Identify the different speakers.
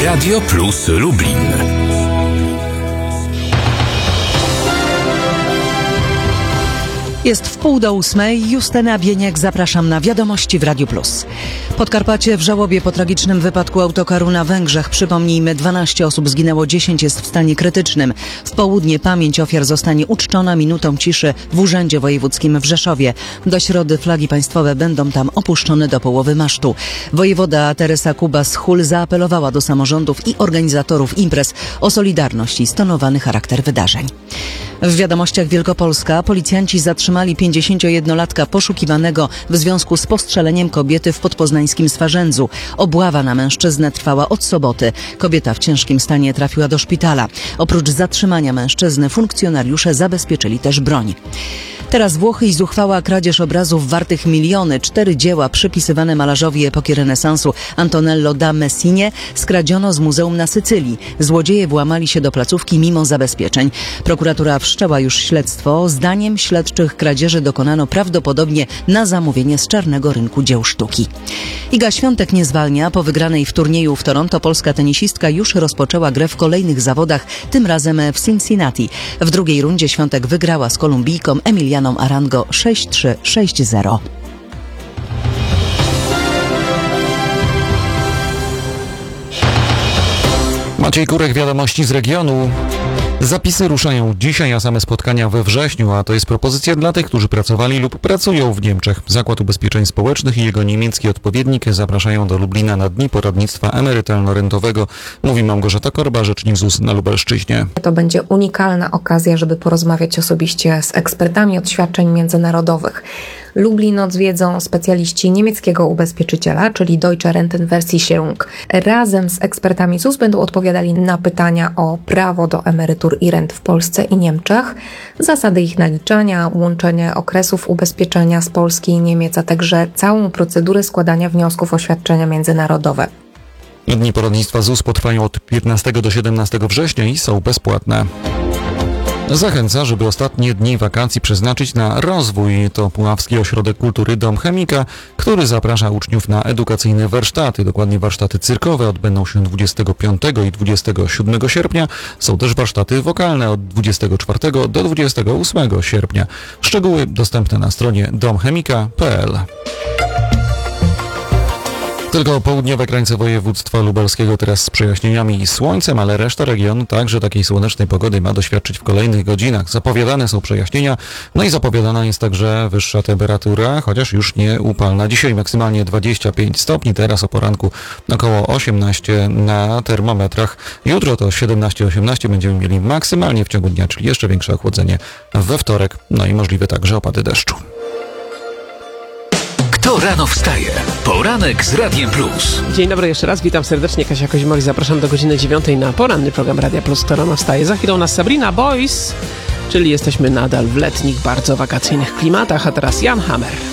Speaker 1: Radio Plus Lublin.
Speaker 2: Jest 7:30. Justyna Bieniek, zapraszam na Wiadomości w Radiu Plus. Podkarpacie w żałobie po tragicznym wypadku autokaru na Węgrzech. Przypomnijmy, 12 osób zginęło, 10 jest w stanie krytycznym. W południe pamięć ofiar zostanie uczczona minutą ciszy w Urzędzie Wojewódzkim w Rzeszowie. Do środy flagi państwowe będą tam opuszczone do połowy masztu. Wojewoda Teresa Kubas-Hul zaapelowała do samorządów i organizatorów imprez o solidarność i stonowany charakter wydarzeń. W Wiadomościach Wielkopolska policjanci zatrzymali 51-latka poszukiwanego w związku z postrzeleniem kobiety w podpoznańskim Swarzędzu. Obława na mężczyznę trwała od soboty. Kobieta w ciężkim stanie trafiła do szpitala. Oprócz zatrzymania mężczyzny funkcjonariusze zabezpieczyli też broń. Teraz Włochy i zuchwała kradzież obrazów wartych miliony. 4 dzieła przypisywane malarzowi epoki renesansu Antonello da Messine skradziono z muzeum na Sycylii. Złodzieje włamali się do placówki mimo zabezpieczeń. Prokuratura wszczęła już śledztwo. Zdaniem śledczych kradzieży dokonano prawdopodobnie na zamówienie z czarnego rynku dzieł sztuki. Iga Świątek nie zwalnia. Po wygranej w turnieju w Toronto polska tenisistka już rozpoczęła grę w kolejnych zawodach, tym razem w Cincinnati. W drugiej rundzie Świątek wygrała z Kolumbijką Emilianą Arango 6-3, 6-0.
Speaker 3: Maciej Kurek, Wiadomości z regionu. Zapisy ruszają dzisiaj, a same spotkania we wrześniu, a to jest propozycja dla tych, którzy pracowali lub pracują w Niemczech. Zakład Ubezpieczeń Społecznych i jego niemiecki odpowiednik zapraszają do Lublina na dni poradnictwa emerytalno-rentowego, mówi Małgorzata Korba, rzecznik ZUS na Lubelszczyźnie.
Speaker 4: To będzie unikalna okazja, żeby porozmawiać osobiście z ekspertami od świadczeń międzynarodowych. Lublin odwiedzą specjaliści niemieckiego ubezpieczyciela, czyli Deutsche Rentenversicherung. Razem z ekspertami ZUS będą odpowiadali na pytania o prawo do emerytur i rent w Polsce i Niemczech, zasady ich naliczania, łączenie okresów ubezpieczenia z Polski i Niemiec, a także całą procedurę składania wniosków o świadczenia międzynarodowe.
Speaker 3: Dni poradnictwa ZUS potrwają od 15 do 17 września i są bezpłatne. Zachęca, żeby ostatnie dni wakacji przeznaczyć na rozwój. To Puławski Ośrodek Kultury Dom Chemika, który zaprasza uczniów na edukacyjne warsztaty. Dokładnie warsztaty cyrkowe odbędą się 25 i 27 sierpnia. Są też warsztaty wokalne od 24 do 28 sierpnia. Szczegóły dostępne na stronie domchemika.pl. Tylko południowe krańce województwa lubelskiego teraz z przejaśnieniami i słońcem, ale reszta regionu także takiej słonecznej pogody ma doświadczyć w kolejnych godzinach. Zapowiadane są przejaśnienia, no i zapowiadana jest także wyższa temperatura, chociaż już nie upalna. Dzisiaj maksymalnie 25 stopni, teraz o poranku około 18 na termometrach. Jutro to 17-18 będziemy mieli maksymalnie w ciągu dnia, czyli jeszcze większe ochłodzenie we wtorek, no i możliwe także opady deszczu.
Speaker 1: Kto rano wstaje? Poranek z Radiem Plus.
Speaker 5: Dzień dobry jeszcze raz, witam serdecznie, Kasia Kozimok, zapraszam do godziny 9 na poranny program Radia Plus. Kto rano wstaje? Za chwilą nas Sabrina Boys, czyli jesteśmy nadal w letnich, bardzo wakacyjnych klimatach, a teraz Jan Hammer.